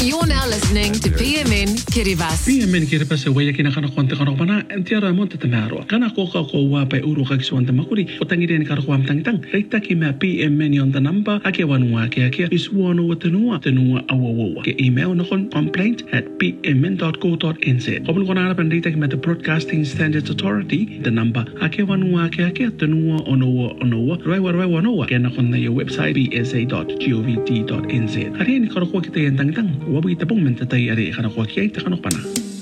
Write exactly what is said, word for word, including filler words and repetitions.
You're now listening to P M N Kiribati. P M N Kiribati waya kina kana kwante kana bana entiara monte tamaro. Kana ko ka ko wa pe uru ka kiswanta makuri. Otangire ni kana kwam tang tang. Reita ki ma P M N on the number. Ake wanua ke ake iswono watenua tenua awawa. Ke email na kon complaint at p m n dot co dot n z. Obon kona ara reita ki ma the Broadcasting Standards Authority. The number ake wanua ke ake tenua onoa onoa. Raiwa raiwa onoa. Ke na kon na your website b s a dot govt dot n z. Ari ni kana ko kita yang tang tang. Wabi tapong mentatay ari kana ko kiay ta kana pana.